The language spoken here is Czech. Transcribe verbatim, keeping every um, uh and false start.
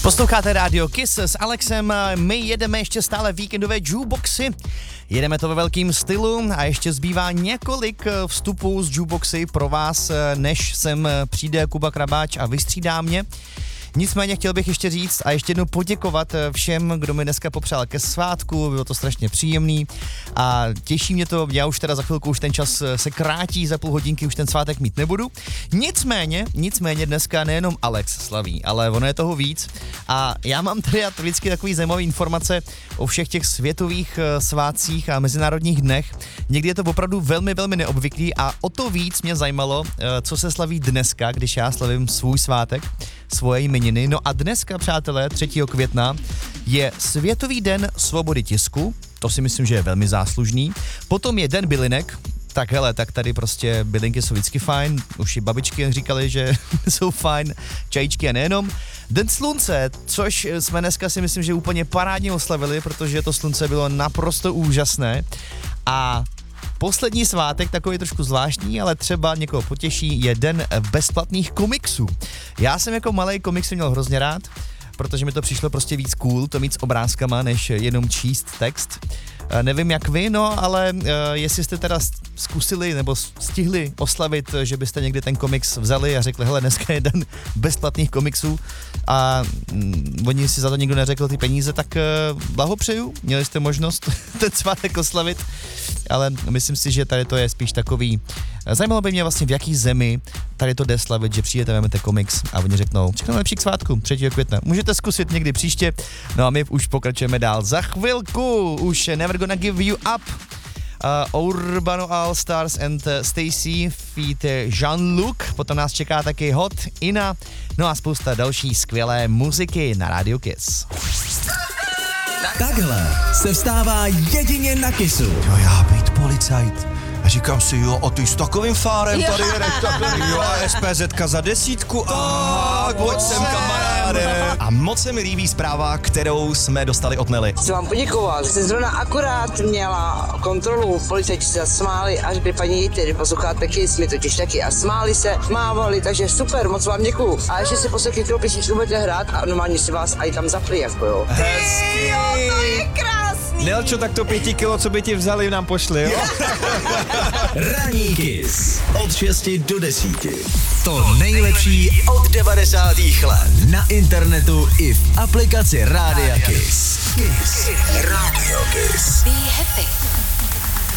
Posloucháte Radio Kiss s Alexem, my jedeme ještě stále víkendové jukeboxy, jedeme to ve velkým stylu a ještě zbývá několik vstupů z jukeboxy pro vás, než sem přijde Kuba Krabáč a vystřídá mě. Nicméně chtěl bych ještě říct a ještě jednou poděkovat všem, kdo mi dneska popřál ke svátku, bylo to strašně příjemný a těší mě to, já už teda za chvilku už ten čas se krátí, za půl hodinky už ten svátek mít nebudu. Nicméně, nicméně dneska nejenom Alex slaví, ale ono je toho víc a já mám tady vždycky takový zajímavý informace o všech těch světových svátcích a mezinárodních dnech. Někdy je to opravdu velmi, velmi neobvyklý a o to víc mě zajímalo, co se slaví dneska, když já slavím svůj svátek, svoje jmeniny. No a dneska, přátelé, třetího května je Světový den svobody tisku, to si myslím, že je velmi záslužný. Potom je Den bylinek, tak hele, tak tady prostě bylinky jsou vždycky fajn, už i babičky říkali, že jsou fajn, čajíčky a nejenom. Den slunce, což jsme dneska si myslím, že úplně parádně oslavili, protože to slunce bylo naprosto úžasné. A poslední svátek, takový trošku zvláštní, ale třeba někoho potěší, je Den bezplatných komiksů. Já jsem jako malej komiksy měl hrozně rád, protože mi to přišlo prostě víc cool, to mít s obrázkama, než jenom číst text. Nevím jak vy, no, ale uh, jestli jste teda zkusili nebo stihli oslavit, že byste někdy ten komiks vzali a řekli, hele, dneska je den bezplatných komiksů a mm, oni si za to nikdo neřekl ty peníze, tak uh, blahopřeju, měli jste možnost ten svátek oslavit, ale myslím si, že tady to je spíš takový, zajímalo by mě vlastně v jaký zemi tady to jde slavit, že přijdete, vezmete komiks a oni řeknou, všechno lepší k svátku, třetího května. Můžete zkusit někdy příště, no a my už pokračujeme dál. Za chvilku už Never Gonna Give You Up, uh, Urbano All Stars and uh, Stacy feat. Jean-Luc, potom nás čeká taky Hot Ina, no a spousta další skvělé muziky na Radio Kiss. Takhle se vstává jedině na Kissu. Jo, já být policajt. A říkám si, jo, a ty s takovým fárem tady jedeš takhle, jo, a es pé zetka za desítku, tak, pojď sem, kamaráde. A moc se mi líbí zpráva, kterou jsme dostali od Nelly. Chci vám poděkovat, že jsem zrovna akorát měla kontrolu, policajti se smáli, až by paní Jitty, když posloucháte Kiss, my totiž taky, a smáli se, mávali, takže super, moc vám děkuju. A ještě si poslechli, kterou písničku budete hrát a normálně si vás i tam zapli, jako jo. Hezky. Jo, to je krásný. Nelčo, tak to pěti kilo, co by ti vzali, nám pošli, jo? Ranní Kiss od šesti do desíti. To nejlepší od devadesátých let. Na internetu i v aplikaci Rádia Kiss. Kiss. Radio Kiss. Be happy.